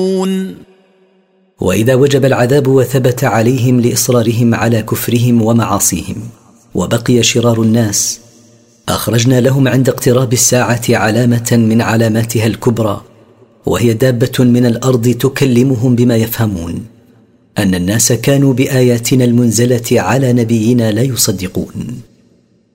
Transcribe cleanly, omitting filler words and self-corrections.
وإذا وجب العذاب وثبت عليهم لإصرارهم على كفرهم ومعاصيهم وبقي شرار الناس، أخرجنا لهم عند اقتراب الساعة علامة من علاماتها الكبرى، وهي دابة من الأرض تكلمهم بما يفهمون، أن الناس كانوا بآياتنا المنزلة على نبينا لا يصدقون.